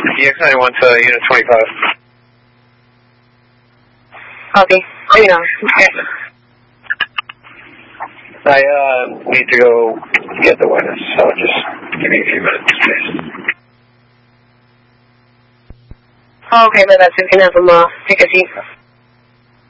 EX91 to Unit 25. Copy. Hang on. Okay. I need to go get the witness, so just give me a few minutes, please. Okay, but that's you can have him take a seat.